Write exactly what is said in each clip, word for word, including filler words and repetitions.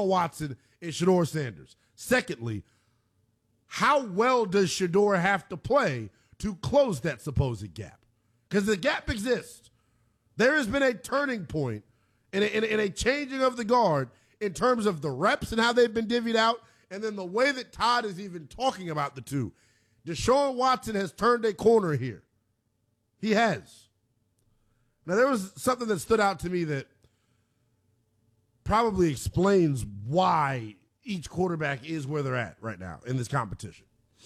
Watson and Shedeur Sanders? Secondly, how well does Shedeur have to play to close that supposed gap? Because the gap exists. There has been a turning point and a, in, a, in a changing of the guard in terms of the reps and how they've been divvied out, and then the way that Todd is even talking about the two. Deshaun Watson has turned a corner here. He has. Now, there was something that stood out to me that probably explains why each quarterback is where they're at right now in this competition.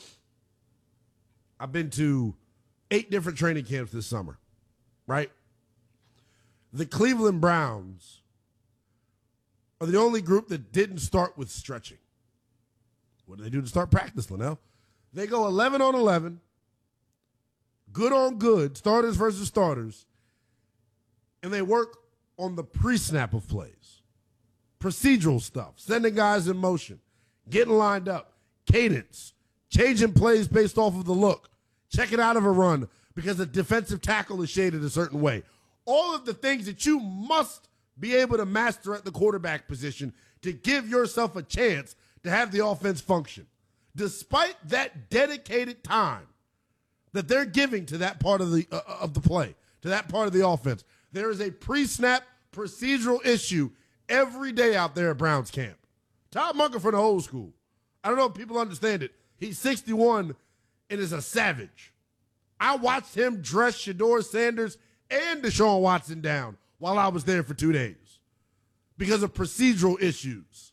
I've been to eight different training camps this summer, right? The Cleveland Browns are the only group that didn't start with stretching. What do they do to start practice, Linnell? They go eleven on eleven, good on good, starters versus starters, and they work on the pre-snap of plays. Procedural stuff, sending guys in motion, getting lined up, cadence, changing plays based off of the look, checking out of a run because the defensive tackle is shaded a certain way. All of the things that you must be able to master at the quarterback position to give yourself a chance to have the offense function. Despite that dedicated time that they're giving to that part of the uh, of the play, to that part of the offense, there is a pre-snap procedural issue every day out there at Browns camp. Todd Monken from the old school. I don't know if people understand it. He's sixty-one and is a savage. I watched him dress Shedeur Sanders and Deshaun Watson down while I was there for two days because of procedural issues.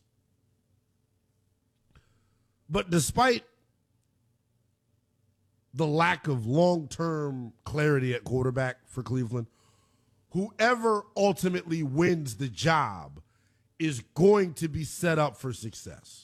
But despite the lack of long-term clarity at quarterback for Cleveland, whoever ultimately wins the job is going to be set up for success.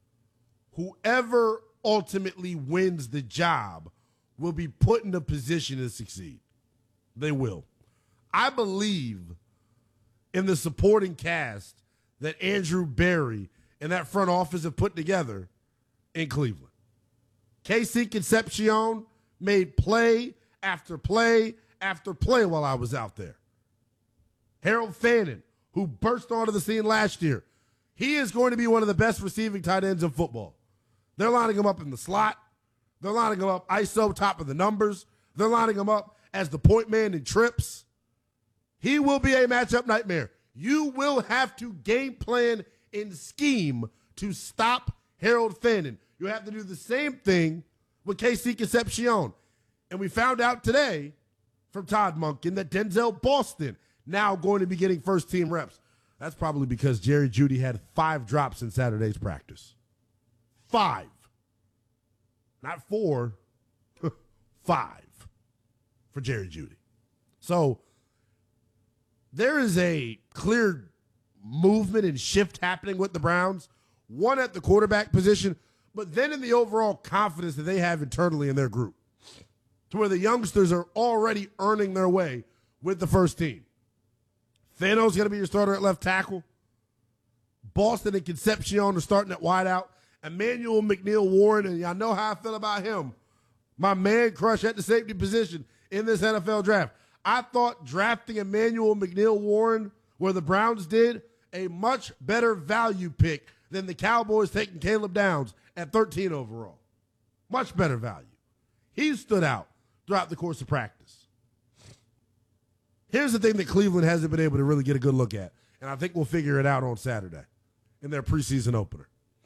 Whoever ultimately wins the job will be put in a position to succeed. They will. I believe in the supporting cast that Andrew Berry and that front office have put together in Cleveland. K C Concepcion made play after play after play while I was out there. Harold Fannin, who burst onto the scene last year, he is going to be one of the best receiving tight ends in football. They're lining him up in the slot. They're lining him up I S O, top of the numbers. They're lining him up as the point man in trips. He will be a matchup nightmare. You will have to game plan and scheme to stop Harold Fannin. You have to do the same thing with K C Concepcion. And we found out today from Todd Monken that Denzel Boston now going to be getting first-team reps. That's probably because Jerry Jeudy had five drops in Saturday's practice. Five. Not four. Five for Jerry Jeudy. So there is a clear movement and shift happening with the Browns, one at the quarterback position, but then in the overall confidence that they have internally in their group, to where the youngsters are already earning their way with the first team. Thanos going to be your starter at left tackle. Boston and Concepcion are starting at wideout. Emmanuel McNeil Warren, and y'all know how I feel about him, my man crush at the safety position in this N F L draft. I thought drafting Emmanuel McNeil Warren, where the Browns did, a much better value pick than the Cowboys taking Caleb Downs at thirteen overall. Much better value. He stood out throughout the course of practice. Here's the thing that Cleveland hasn't been able to really get a good look at, and I think we'll figure it out on Saturday in their preseason opener.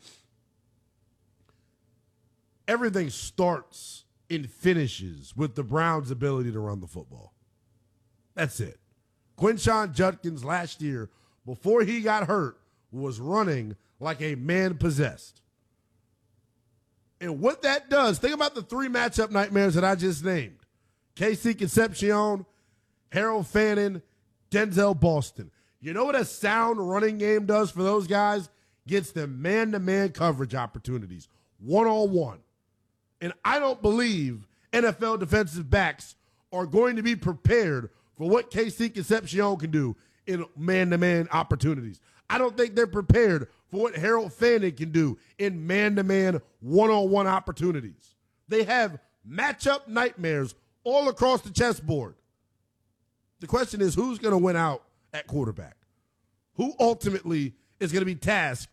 Everything starts and finishes with the Browns' ability to run the football. That's it. Quinshon Judkins last year, before he got hurt, was running like a man possessed. And what that does, think about the three matchup nightmares that I just named. K C Concepcion, Harold Fannin, Denzel Boston. You know what a sound running game does for those guys? Gets them man-to-man coverage opportunities, one-on-one. And I don't believe N F L defensive backs are going to be prepared for what K C Concepcion can do in man-to-man opportunities. I don't think they're prepared for what Harold Fannin can do in man-to-man, one-on-one opportunities. They have matchup nightmares all across the chessboard. The question is, who's going to win out at quarterback? Who ultimately is going to be tasked